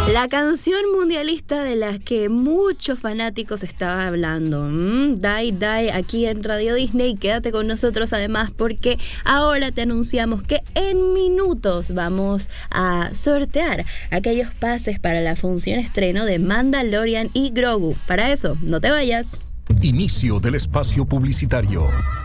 La canción mundialista de la que muchos fanáticos estaban hablando. Die, Die, aquí en Radio Disney. Quédate con nosotros además porque ahora te anunciamos que en minutos vamos a sortear aquellos pases para la función estreno de Mandalorian y Grogu. Para eso, no te vayas. Inicio del espacio publicitario.